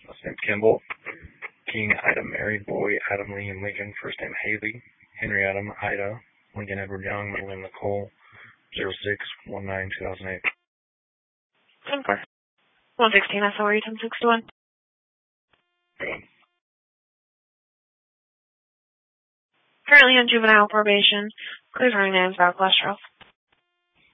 Last name Kimball. King, Ida, Mary, Boy, Adam, Lee, and Lincoln. First name Haley. Henry, Adam, Ida, Lincoln, Edward, Young, Madeline, Nicole. 06-19-2008. 10-4. 116 SLR 1061. Currently on juvenile probation. Please remain names about cholesterol.